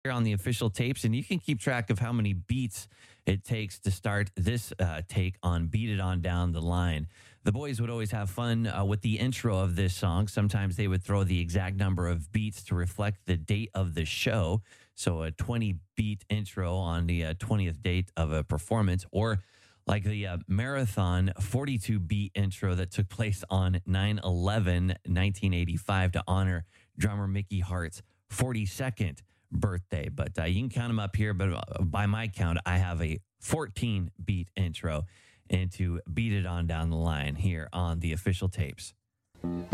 here on the official tapes, and you can keep track of how many beats it takes to start this take on Beat It On Down the Line. The boys would always have fun with the intro of this song. Sometimes they would throw the exact number of beats to reflect the date of the show. So a 20 beat intro on the 20th date of a performance, or like the marathon 42 beat intro that took place on 9/11 1985 to honor drummer Mickey Hart's 42nd birthday. But you can count them up here. But by my count, I have a 14 beat intro into Beat It On Down the Line here on the official tapes.